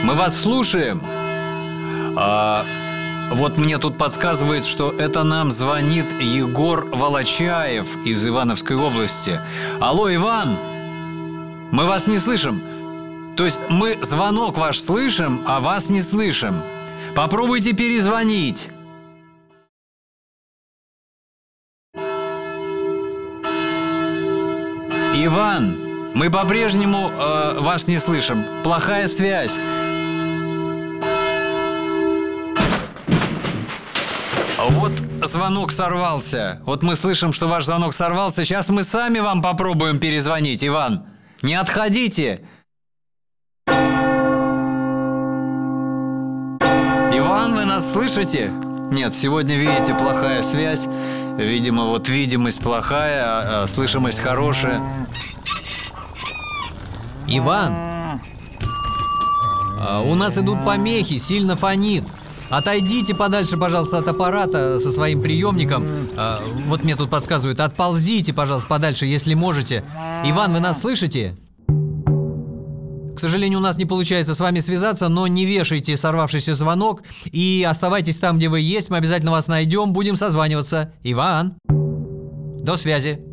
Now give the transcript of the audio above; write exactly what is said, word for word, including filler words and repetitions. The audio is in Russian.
Мы вас слушаем. А, вот мне тут подсказывает, что это нам звонит Егор Волочаев из Ивановской области. Алло, Иван, мы вас не слышим. То есть мы звонок ваш слышим, а вас не слышим. Попробуйте перезвонить. Иван, мы по-прежнему э, вас не слышим. Плохая связь. Вот звонок сорвался. Вот мы слышим, что ваш звонок сорвался. Сейчас мы сами вам попробуем перезвонить, Иван. Не отходите. Иван, вы нас слышите? Нет, сегодня, видите, плохая связь. Видимо, вот видимость плохая, а слышимость хорошая. Иван, а у нас идут помехи, сильно фонит. Отойдите подальше, пожалуйста, от аппарата со своим приемником. а, Вот мне тут подсказывают, отползите, пожалуйста, подальше, если можете. Иван, вы нас слышите? К сожалению, у нас не получается с вами связаться, но не вешайте сорвавшийся звонок и оставайтесь там, где вы есть, мы обязательно вас найдем, будем созваниваться. Иван, до связи.